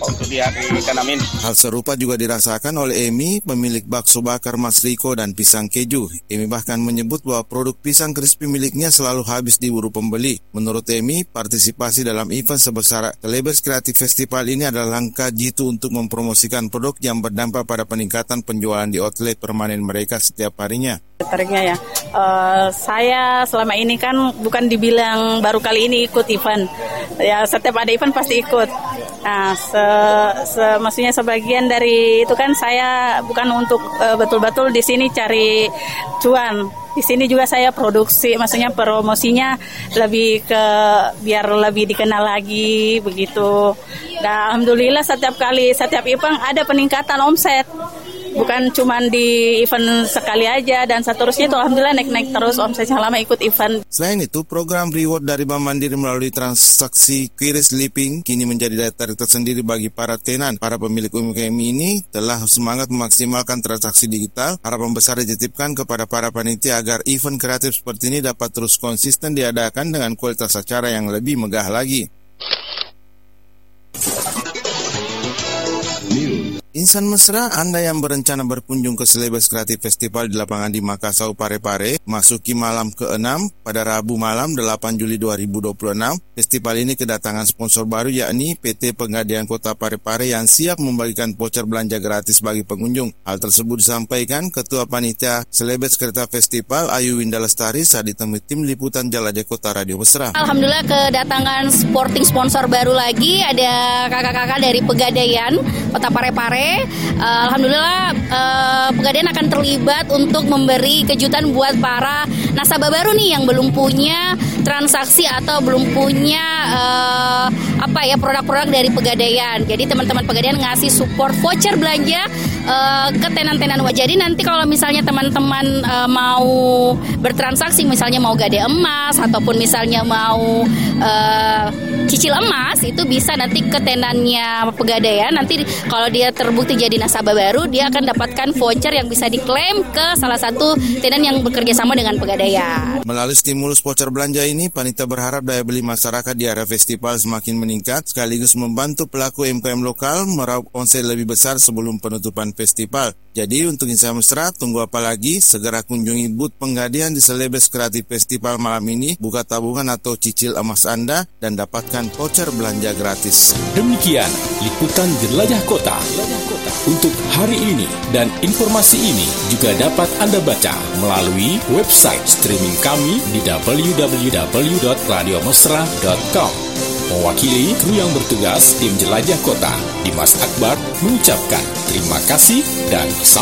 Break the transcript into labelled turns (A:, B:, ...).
A: untuk di hari ke-6 ini.
B: Hal serupa juga dirasakan oleh Emi, pemilik bakso bakar Mas Riko dan pisang keju. Emi bahkan menyebut bahwa produk pisang crispy miliknya selalu habis diburu pembeli. Menurut Emi, partisipasi dalam event sebesar Celebes Creative Festival ini adalah langkah jitu untuk mempromosikan produk yang berdampak pada peningkatan penjualan di outlet permanen mereka setiap harinya.
C: Tertariknya ya, saya selama ini kan bukan dibilang baru kali ini ikut event. Ya setiap ada event pasti ikut. Nah, maksudnya sebagian dari itu kan saya bukan untuk betul-betul di sini cari cuan. Di sini juga saya produksi, maksudnya promosinya lebih ke biar lebih dikenal lagi begitu. Dan alhamdulillah setiap event ada peningkatan omset. Bukan cuma di event sekali aja dan seterusnya itu alhamdulillah naik terus omsetnya lama ikut event.
B: Selain itu, program reward dari Bank Mandiri melalui transaksi QRIS Living kini menjadi daya tarik tersendiri bagi para tenan. Para pemilik UMKM ini telah semangat memaksimalkan transaksi digital. Harapan besar dititipkan kepada para panitia agar event kreatif seperti ini dapat terus konsisten diadakan dengan kualitas acara yang lebih megah lagi. Insan mesra, Anda yang berencana berkunjung ke Celebes Creative Festival di lapangan di Makassar, Parepare, masuki malam ke-6 pada Rabu malam 8 Juli 2026. Festival ini kedatangan sponsor baru yakni PT Pegadaian Kota Parepare yang siap membagikan voucher belanja gratis bagi pengunjung. Hal tersebut disampaikan Ketua Panitia Celebes Creative Festival Ayu Winda Lestari saat ditemui tim liputan Jelajah Kota Radio Mesra.
D: Alhamdulillah kedatangan sporting sponsor baru lagi, ada kakak-kakak dari Pegadaian Kota Parepare. Alhamdulillah Pegadaian akan terlibat untuk memberi kejutan buat para nasabah baru nih yang belum punya transaksi atau belum punya produk-produk dari Pegadaian. Jadi teman-teman Pegadaian ngasih support voucher belanja ke tenan-tenan. Jadi nanti kalau misalnya teman-teman mau bertransaksi, misalnya mau gade emas ataupun misalnya mau cicil emas, itu bisa nanti ke tenannya Pegadaian. Nanti kalau dia terbukti jadi nasabah baru, dia akan dapatkan voucher yang bisa diklaim ke salah satu tenan yang bekerja sama dengan Pegadaian.
B: Melalui stimulus voucher belanja ini, panitia berharap daya beli masyarakat di area festival semakin meningkat, sekaligus membantu pelaku UMKM lokal meraup omset lebih besar sebelum penutupan festival. Jadi untuk insan mesra, tunggu apa lagi? Segera kunjungi booth Pegadaian di Celebes Creative Festival malam ini, buka tabungan atau cicil emas Anda, dan dapatkan voucher belanja gratis.
E: Demikian liputan Jelajah Kota untuk hari ini, dan informasi ini juga dapat Anda baca melalui website streaming kami di www.radiomesra.com. Mewakili kru yang bertugas tim Jelajah Kota, Dimas Akbar mengucapkan terima kasih dan sampai